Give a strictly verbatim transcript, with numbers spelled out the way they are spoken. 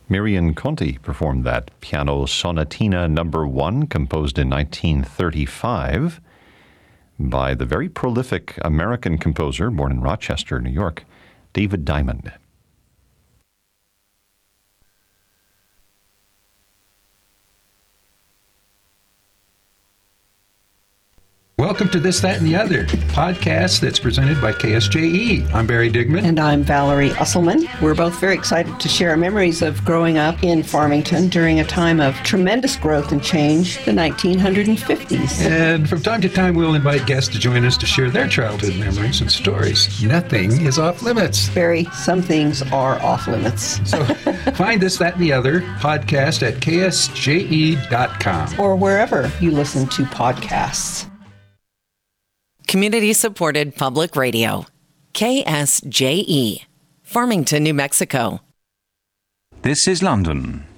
Miriam Conti performed that piano sonatina number one, composed in nineteen thirty-five by the very prolific American composer born in Rochester, New York, David Diamond. Welcome to This, That, and the Other, podcast that's presented by K S J E. I'm Barry Digman. And I'm Valerie Usselman. We're both very excited to share our memories of growing up in Farmington during a time of tremendous growth and change, the nineteen fifties. And from time to time, we'll invite guests to join us to share their childhood memories and stories. Nothing is off limits. Barry, some things are off limits. So find This, That, and the Other podcast at K S J E dot com. Or wherever you listen to podcasts. Community-supported public radio. K S J E. Farmington, New Mexico. This is London.